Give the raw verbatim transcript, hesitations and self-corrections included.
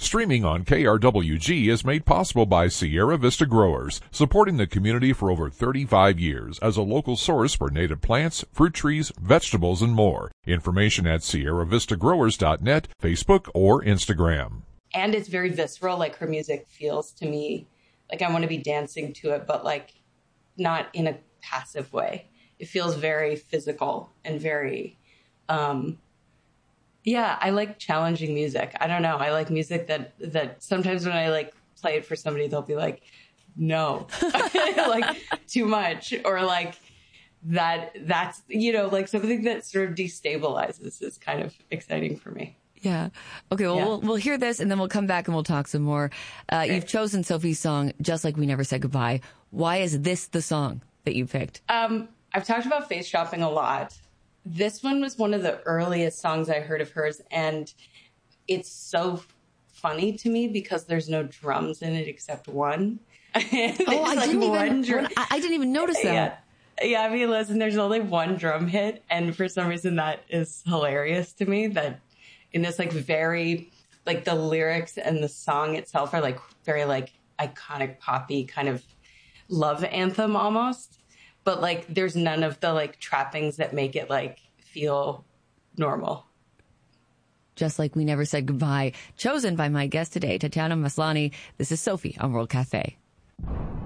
Streaming on K R W G is made possible by Sierra Vista Growers, supporting the community for over thirty-five years as a local source for native plants, fruit trees, vegetables, and more. Information at sierra vista growers dot net, Facebook, or Instagram. And it's very visceral, like her music feels to me like I want to be dancing to it, but like not in a passive way. It feels very physical and very, um, yeah, I like challenging music. I don't know. I like music that, that sometimes when I like play it for somebody, they'll be like, no, like too much, or like that, that's, you know, like something that sort of destabilizes is kind of exciting for me. Yeah. Okay. Well, Yeah. we'll we'll hear this and then we'll come back and we'll talk some more. Uh, Great. You've chosen Sophie's song, Just Like We Never Said Goodbye. Why is this the song that you picked? Um, I've talked about Face Shopping a lot. This one was one of the earliest songs I heard of hers, and it's so funny to me because there's no drums in it except one. Oh, I, like didn't one even, drum. I, I didn't even notice that. Yeah. Yeah, I mean, listen, there's only one drum hit, and for some reason that is hilarious to me, that in this like very, like the lyrics and the song itself are like very like iconic poppy kind of love anthem almost, but like there's none of the like trappings that make it like feel normal. Just Like We Never Said Goodbye, chosen by my guest today, Tatiana Maslany. This is Sophie on World Cafe.